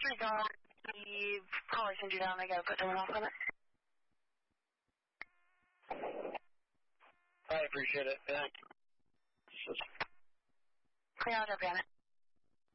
disregard. He probably send you down. They gotta put someone off on it. I appreciate it. Thanks. Yeah, I'll jump on it.